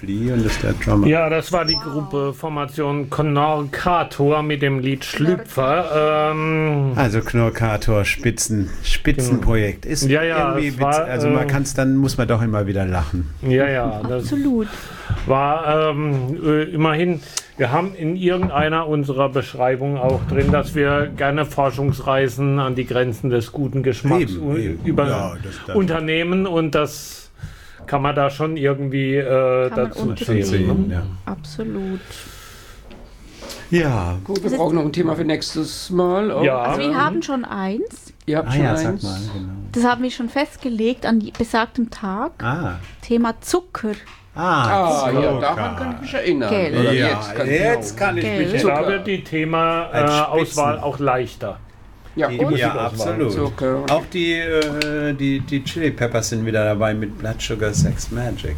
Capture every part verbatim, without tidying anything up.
Flea und ist der Drummer. Ja, das war die wow. Gruppe Formation Knorkator mit dem Lied Schlüpfer. Ähm, also Knorkator, Spitzen, Spitzenprojekt. Ist ja, ja, irgendwie war, also man kann es, dann muss man doch immer wieder lachen. Ja, ja. Das absolut. War ähm, äh, immerhin, wir haben in irgendeiner unserer Beschreibungen auch drin, dass wir gerne Forschungsreisen an die Grenzen des guten Geschmacks eben, eben. über ja, das Unternehmen und das kann man da schon irgendwie äh, dazu zählen. Ja. Absolut. Ja. Gut, wir brauchen noch ein Thema für nächstes Mal. Auch. Ja. Also wir haben schon eins. Ihr habt ah, schon ja, eins. Sag mal, genau. Das haben wir schon festgelegt an die, besagtem Tag. Ah. Thema Zucker. Ah, ah ja, daran kann ich mich erinnern. Oder ja, jetzt kann, jetzt kann ich Gell. mich erinnern. Da wird die Thema-Auswahl äh, auch leichter. Ja, die, ja absolut. Zucker. Auch die, äh, die, die Chili Peppers sind wieder dabei mit Blood Sugar Sex Magic.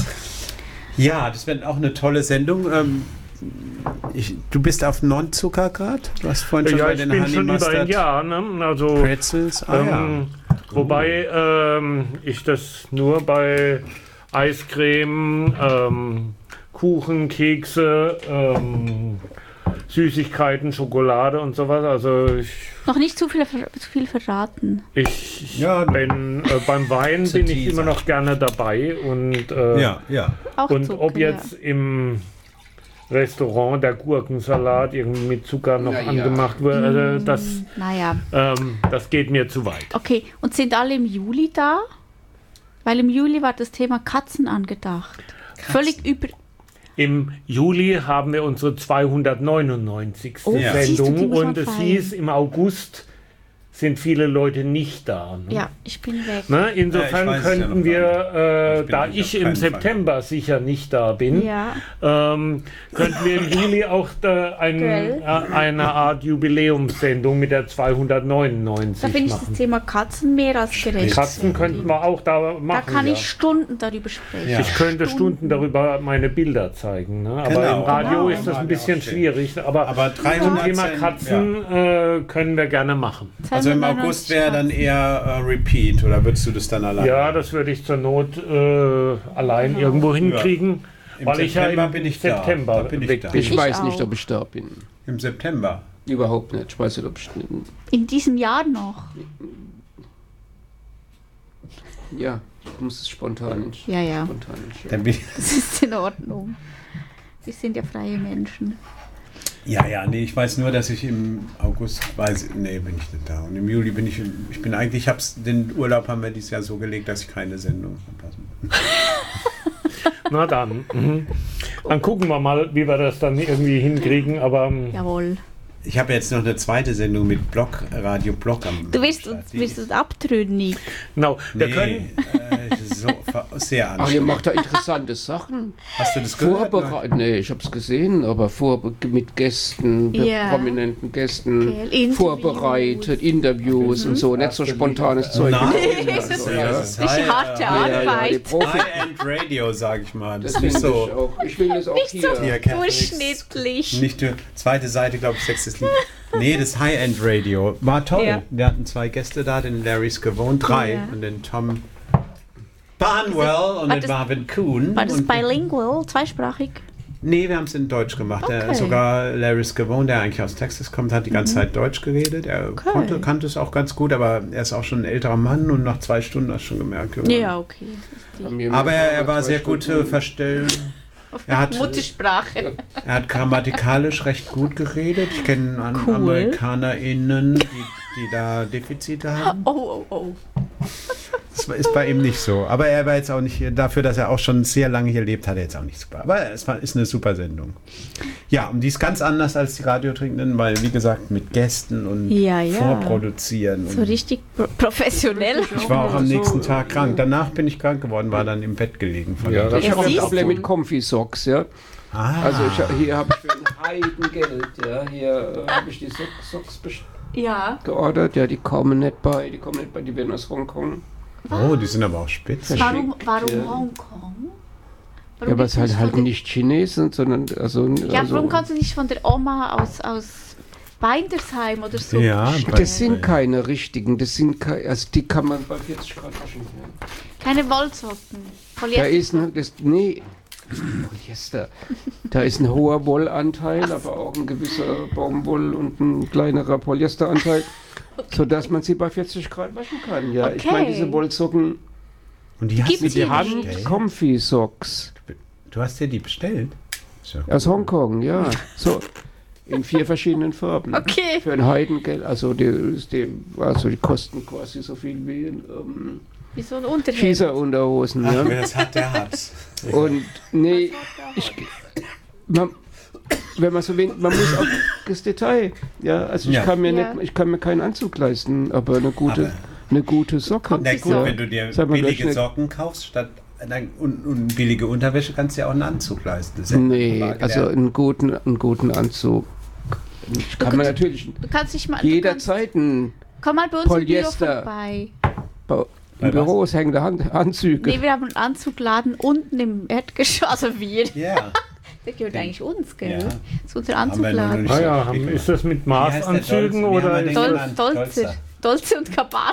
Ja, das wird auch eine tolle Sendung. Ähm, ich, du bist auf Non-Zuckergrad? Du hast vorhin schon ja, bei ich den bin Honey schon Mustard über ein Jahr. Ne? Also, Pretzels? Ah, ähm, ja. Wobei ähm, ich das nur bei Eiscreme, ähm, Kuchen, Kekse, ähm, Süßigkeiten, Schokolade und sowas. Also ich, noch nicht zu viel, zu viel verraten. Ich ja, bin äh, beim Wein bin ich immer noch gerne dabei und äh, ja, ja. Auch und Zucker, ob jetzt ja. im Restaurant der Gurkensalat irgendwie mit Zucker noch ja, angemacht ja. wird, also das, naja. ähm, das geht mir zu weit. Okay, und sind alle im Juli da? Weil im Juli war das Thema Katzen angedacht. Katzen. Völlig über. Im Juli haben wir unsere zweihundertneunundneunzigste Oh, Sendung du, und es hieß, im August sind viele Leute nicht da. Ne? Ja, ich bin weg. Ne? Insofern ja, könnten ja wir, äh, ich da ich im September Fall. sicher nicht da bin, ja. ähm, könnten wir im Juli auch da ein, äh, eine Art Jubiläumssendung mit der zweihundertneunundneunzig Da finde ich machen. das Thema Katzen mehr als gerecht. Katzen könnten wir auch da machen. Da kann ja. ich Stunden darüber sprechen. Ja. Ich könnte Stunden. Stunden darüber meine Bilder zeigen. Ne? Aber genau. im Radio genau. ist das ein bisschen schwierig. Aber, aber zum Thema Katzen ja. äh, können wir gerne machen. Also im August wäre dann eher uh, Repeat oder würdest du das dann allein? Ja, das würde ich zur Not äh, allein ja. irgendwo hinkriegen. Im weil September ich ja im bin ich September da. Da bin ich, da. ich, ich weiß auch. nicht, ob ich da bin. Im September? Überhaupt nicht. Ich weiß nicht, ob ich... In diesem Jahr noch? Ja, ich muss es spontan. Ja, ja. Spontan das ist in Ordnung. Wir sind ja freie Menschen. Ja, ja, nee, ich weiß nur, dass ich im August weiß, nee, bin ich nicht da. Und im Juli bin ich, ich bin eigentlich, ich hab's, den Urlaub haben wir dieses Jahr so gelegt, dass ich keine Sendung verpassen muss. Na dann. Mhm. Dann gucken wir mal, wie wir das dann irgendwie hinkriegen, aber... Jawohl. Ich habe jetzt noch eine zweite Sendung mit Blog, Radio Blog am Du wirst uns, wirst uns abtrünnig. Genau, wir nee, können... Äh, so, sehr anstrengend. Ach, ihr macht da interessante Sachen. Hast du das gehört? Vorbereitet? Nee, ich habe es gesehen, aber vor, mit Gästen, mit ja. prominenten Gästen, okay. vorbereitet, Interviews mhm. und so, nicht so spontanes Zeug. Nein, das ist, das ist harte Arbeit. High-End Radio, sag ich mal. Das, das ist nicht so. Ich, auch. ich will das auch nicht hier. so hier durchschnittlich. Nicht die zweite Seite, glaube ich, sechstes Lied. Nee, das High-End Radio war toll. Ja. Wir hatten zwei Gäste da, den Larry Scavone, drei, ja. und den Tom Barnwell und den Marvin Kuhn. War das bilingual, zweisprachig? Nee, wir haben es in Deutsch gemacht. Okay. Der, sogar Larry Scavone, der eigentlich aus Texas kommt, hat die ganze mhm. Zeit Deutsch geredet. Er okay. konnte, kannte es auch ganz gut, aber er ist auch schon ein älterer Mann und nach zwei Stunden hast du schon gemerkt. Irgendwann. Ja, okay. Aber er, er war sehr gut äh, verstellt. Er hat, Muttersprache. Er hat grammatikalisch recht gut geredet. Ich kenne an cool. AmerikanerInnen, die, die da Defizite haben. Oh, oh, oh. Das ist bei ihm nicht so. Aber er war jetzt auch nicht, dafür, dass er auch schon sehr lange hier lebt, hat er jetzt auch nicht super. Aber es war, ist eine super Sendung. Ja, und die ist ganz anders als die Radiotrinkenden, weil, wie gesagt, mit Gästen und ja, ja. vorproduzieren. So und richtig pro- professionell. Ich war auch am nächsten Tag krank. Danach bin ich krank geworden, war dann im Bett gelegen. Von ja, ich habe ein Siehst Problem du? mit Comfy Socks, ja. Ah. Also ich, hier habe ich für ein Heidengeld, ja, hier äh, habe ich die so- Socks bestellt. Ja. geordert. Ja, die kommen nicht bei, die kommen nicht bei, die werden aus Hongkong. Oh, die sind aber auch spitz. Warum, warum Hongkong? Warum Ja, aber es gibt's halt, halt von nicht Chinesen, sondern also. Ja, also, warum kannst du nicht von der Oma aus, aus Beindersheim oder so Ja, bestellen? das sind keine richtigen, das sind keine, also die kann man bei vierzig Grad waschen. Keine Wollsocken. Da ist ne, das, nee, Polyester. Da ist ein hoher Wollanteil, aber auch ein gewisser Baumwoll- und ein kleinerer Polyesteranteil, okay. sodass man sie bei vierzig Grad waschen kann. Ja, okay. Ich meine, diese Wollsocken und die hast mit der Hand, Comfy Socks. Du hast dir die bestellt? So. Aus Hongkong, ja. So. In vier verschiedenen Farben. Okay. Für ein Heidengeld. Also die, die, also die kosten quasi so viel wie ein ähm, wie so ein Unterhemd. Schießerunterhosen. Ach, Ja. wer das hat, der hat's. Und nee, ich, man, wenn man so wenig, man muss auch das Detail. Ja, also ich Ja. kann mir Ja. nicht, ich kann mir keinen Anzug leisten, aber eine gute, Aber eine gute Socke. Na gut, ja. wenn du dir Sag mal, billige gleich Socken kaufst statt und, und billige Unterwäsche, kannst du ja auch einen Anzug leisten. Das ist ja Nee, eine Frage also der- einen guten, einen guten Anzug kann man natürlich Du kannst dich mal. Du kannst, jederzeit einen komm mal bei uns Polyester. im Büro vorbei. Ba- Bei Im Büro hängen da Hand- Anzüge. Nee, wir haben einen Anzugladen unten im Erdgeschoss. Also wir. Ja. Der gehört eigentlich uns, gell? Ja. Das ist unser Haben wir noch Anzugladen. nicht Ah so ja, richtig haben, gemacht. ist das mit Wie heißt der Maßanzügen Dolce? Wie haben wir oder den ist Dol genannt? Dolce. Dolzer. Dolce und Gabbana.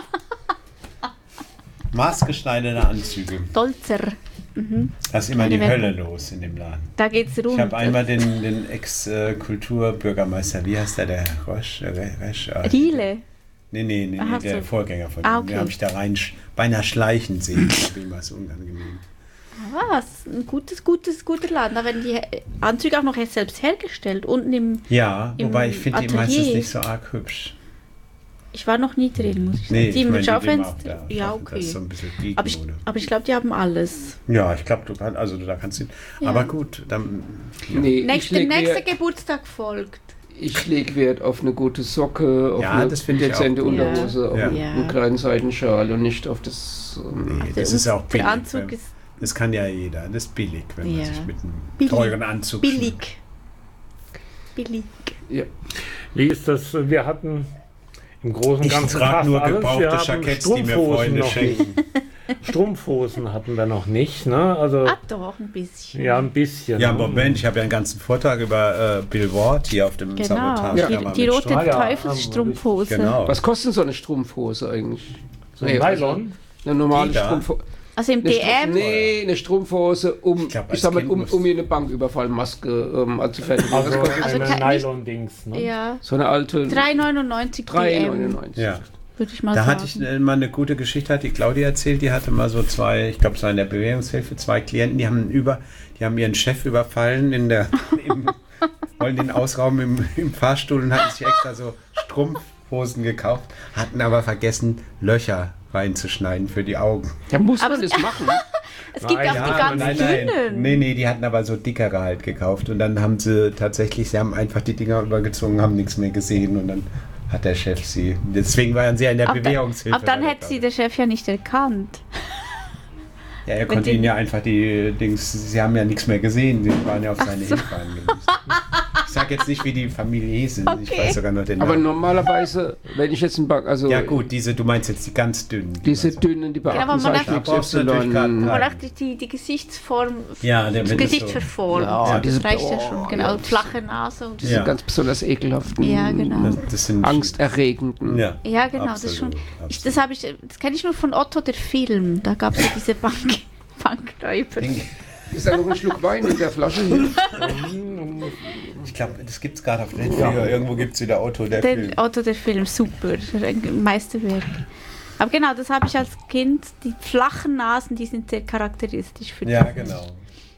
Maßgeschneiderte Anzüge. Dolzer. Mhm. Da ist immer die Keine Hölle los in dem Laden. Da geht's rund. Ich habe einmal den, den Ex-Kulturbürgermeister, wie heißt der, der Roche? Roche äh, Riele. Nee, nee, nee, Aha, nee der so. Vorgänger von Ah, ihm. Den okay. habe ich da rein sch- beinahe schleichen sehen. Das war ihm was unangenehm. Was? Ein gutes, gutes, guter Laden. Da werden die Anzüge auch noch erst selbst hergestellt. Unten im. Ja, Im wobei ich finde die Atelier. meistens nicht so arg hübsch. Ich war noch nie drin, muss ich sagen. Nee, die ich mit meine, die Schaufenster. Schaufenster. Ja, Das okay. ist so ein bisschen Aber ich, Geekmode. aber ich glaube, die haben alles. Ja, ich glaube, du kannst, also da kannst du. Ja. Aber gut, dann. Ja. Nee, ich Nächste, leg nächster Wert, Geburtstag folgt. ich leg Wert auf eine gute Socke, auf Ja, eine das finde ich dezente auch gut. Unterhose, auf Ja. einen, Ja. einen kleinen Seidenschal und nicht auf das. Ähm, Nee, Der das ist ja auch Uns- billig. Der Anzug wenn- ist Das kann ja jeder. Das ist billig, wenn man Ja. sich mit einem Billig. teuren Anzug billig. Billig. ja. Wie ist das? Wir hatten im Großen und Ich Ganzen trage fast nur alles. gebrauchte Wir hatten Jacketts, die mir Strumpfhosen Freunde noch schenken. nicht. Strumpfhosen hatten wir noch nicht, ne? Also Ah, doch, ein bisschen. ja, ein bisschen. Ja, ne? Moment, ich habe ja einen ganzen Vortrag über äh, Bill Ward hier auf dem Genau. Sabotage. Die, da mal die mit rote Ah, ja, Teufelsstrumpfhose. Genau. Was kostet so eine Strumpfhose eigentlich? So ein Nylon. Eine normale Die da? Strumpfhose. Also im Eine D Strumpf- M. Nee, eine Strumpfhose, um, Ich ich, glaub, als sag mal, Kind um, musst- um mir eine Banküberfallmaske ähm, anzufertigen. Also Das kostet Also eine kein- Nylon-Dings. Ne? Ja. so eine alte drei neunundneunzig drei D M, neunundneunzig. Ja. würde ich mal Da sagen. hatte ich äh, mal eine gute Geschichte, hat die Claudia erzählt, die hatte mal so zwei, ich glaube, es war in der Bewährungshilfe, zwei Klienten, die haben über, die haben ihren Chef überfallen in der, im, wollen den ausrauben im, im Fahrstuhl und hatten sich extra so Strumpfhosen gekauft, hatten aber vergessen, Löcher reinzuschneiden für die Augen. Ja, muss Aber man es- das machen? Es gibt Nein, auch ja, die aber ganz nein, dünnen. nein. Nee, nee, die hatten aber so dickere halt gekauft und dann haben sie tatsächlich, sie haben einfach die Dinger übergezogen, haben nichts mehr gesehen und dann hat der Chef sie, deswegen waren sie ja in der Aber dann, Bewährungshilfe. aber dann bei der hätte sie der Chef ja nicht erkannt. Ja, er Wenn konnte die- ihnen ja einfach die Dings, sie haben ja nichts mehr gesehen, sie waren ja auf seine so. Hilfe angewiesen. Ich sag jetzt nicht, wie die Familie hieß, ich Okay. weiß sogar noch den Aber Namen. normalerweise, wenn ich jetzt einen Bank, also Ja gut, diese, du meinst jetzt die ganz dünnen. die diese man so- dünnen, die bei Genau, aber man achtundzwanzig darf- Da brauchst du natürlich grad- Y. Man Nein. auch die, die, die Gesichtsform, Ja, der das wird Gesicht so. verformt. Ja, das diese- reicht ja oh, schon. Genau, ja. flache Nase und Diese Ja. ganz besonders ekelhaften, Ja, genau. Das, das sind angsterregenden. Ja, Ja, genau, das ist schon. absolut, Ich, absolut. das habe ich, das kenne ich nur von Otto, der Film. Da gab es ja diese Bank, Bankräuber. Ist da noch ein Schluck Wein in der Flasche hier? Ich glaube, das gibt es gerade auf Netflix. Ja. Irgendwo gibt es wieder Otto, der Der Film. Otto, der Film, super, ein Meisterwerk. Aber genau, das habe ich als Kind. Die flachen Nasen, die sind sehr charakteristisch für Ja, diese genau.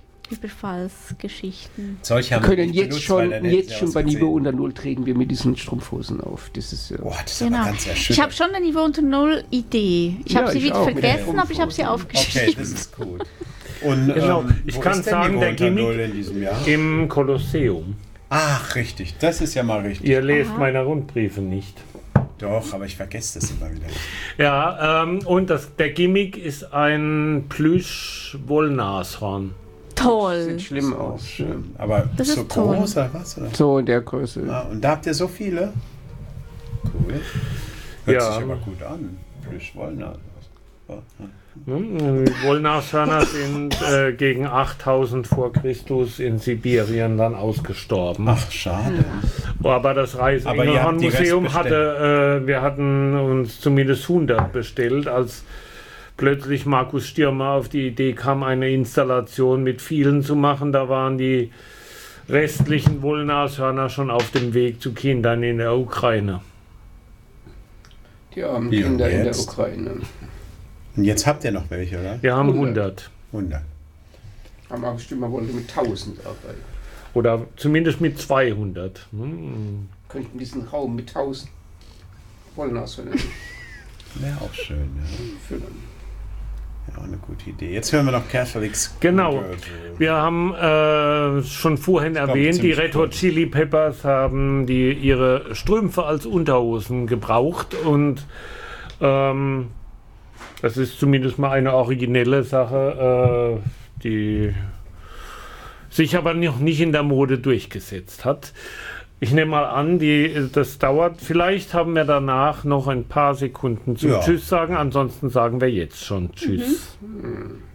Überfallsgeschichten. Solche Wir haben wir können nicht jetzt benutzt, schon, weil dann hätten jetzt sie schon bei ausgesehen. Niveau unter Null treten wir mit diesen Strumpfhosen auf. Das ist ja. Boah, das ist Genau. aber ganz Ich erschütternd. habe schon eine Niveau unter Null Idee. Ich Ja, habe sie ich wieder auch, mit der vergessen, aber ich habe sie Strumpfhose. Okay, aufgeschrieben. das ist gut. Und, Genau, ähm, ich wo kann ist denn sagen, Niveau der unter Gimmick- Null in diesem Jahr? Im Kolosseum. Ach, richtig. Das ist ja mal richtig. Ihr lest Aha. meine Rundbriefe nicht. Doch, aber ich vergesse das immer wieder. Ja, ähm, und das, der Gimmick ist ein Plüsch-Wollnashorn. Toll. Sieht schlimm aus. Ja. Schön. Aber Das so ist toll. groß oder was? Oder? So in der Größe. Ah, und da habt ihr so viele? Cool. Hört Ja. sich aber gut an. Plüschwollner. Ja. Hm, die Wollnashörner sind äh, gegen achttausend vor Christus in Sibirien dann ausgestorben. Ach, schade. Aber das Aber ihr habt die Reise-Museum Rest hatte, äh, wir hatten uns zumindest hundert bestellt als plötzlich Markus Stürmer auf die Idee kam, eine Installation mit vielen zu machen. Da waren die restlichen Wollnashörner schon auf dem Weg zu Kindern in der Ukraine. Die armen Ja, Kinder in der jetzt? Ukraine. Und jetzt habt ihr noch welche, oder? Wir haben hundert. hundert. hundert. Aber Markus Stürmer wollte mit tausend arbeiten. Oder zumindest mit zweihundert. Hm. Könnten diesen Raum mit tausend Wollnashörnern Wäre auch schön, ja. füllen. Ja, eine gute Idee. Jetzt hören wir noch Catholics. Genau. Wir haben äh, schon vorhin glaube, erwähnt, die ziemlich Red Hot kurz. Chili Peppers haben die, ihre Strümpfe als Unterhosen gebraucht und ähm, das ist zumindest mal eine originelle Sache, äh, die sich aber noch nicht in der Mode durchgesetzt hat. Ich nehme mal an, die, das dauert. Vielleicht haben wir danach noch ein paar Sekunden zum Ja. Tschüss sagen. Ansonsten sagen wir jetzt schon Tschüss. Mhm.